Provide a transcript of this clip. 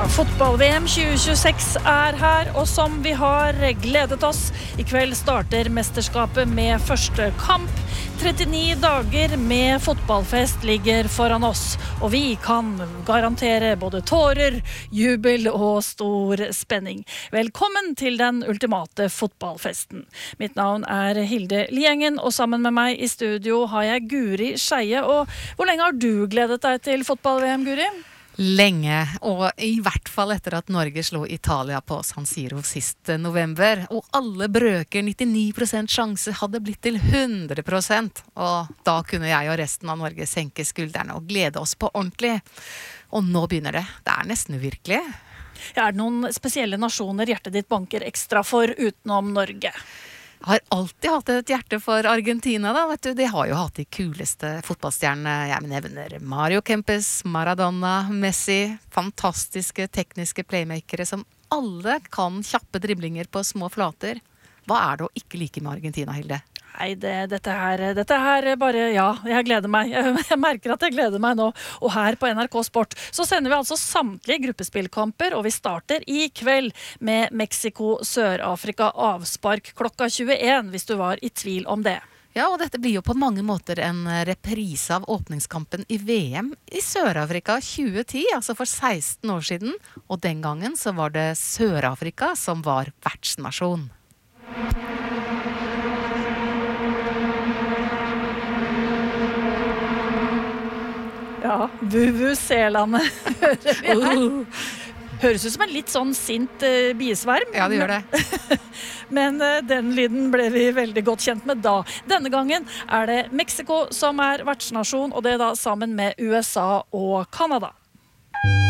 Fotball-VM 2026 her, og som vi har gledet oss, i kveld starter mesterskapet med første kamp. 39 dager med fotballfest ligger foran oss, og vi kan garantere både tårer, jubel og stor spenning. Velkommen til den ultimate fotballfesten. Mitt navn er Hilde Liengen, og sammen med meg i studio har jeg Guri Skeie. Og hvor lenge har du gledet deg til fotball-VM, Guri? Lenge, og i hvert fall etter at Norge slo Italia på San Siro sist november, og alle brøker 99% sjanse hadde blitt til 100%, og da kunne jeg og resten av Norge senke skuldrene og glede oss på ordentlig. Og nå begynner det. Det er nesten uvirkelig. Er det noen spesielle nasjoner hjertet ditt banker ekstra for utenom Norge? Jeg har alltid hatt et hjerte for Argentina da, vet du. De har jo hatt de kuleste fotballstjernene. Jeg nevner Mario Kempes, Maradona, Messi, fantastiske tekniske playmakere som alle kan kjappe driblinger på små flater. Hva er det å ikke like med Argentina, Hilde? Nei, dette her bare, ja, jeg gleder meg. Jeg merker at jeg gleder meg nå. Og her på NRK Sport så sender vi altså samtlige gruppespillkamper, og vi starter i kveld med Mexico-Sør-Afrika avspark klokka 21, hvis du var i tvil om det. Ja, og dette blir jo på mange måter en reprise av åpningskampen i VM i Sør-Afrika 2010, altså for 16 år siden. Og den gangen så var det Sør-Afrika som var vertsnasjon. Ja, Vuvuzelene hører vi her. Høres ut som en litt sånn sint biesverm. Ja, det gjør det. Men den lyden ble vi veldig godt kjent med da. Denne gangen er det Mexico som er vertsnasjon, og det da sammen med USA og Kanada.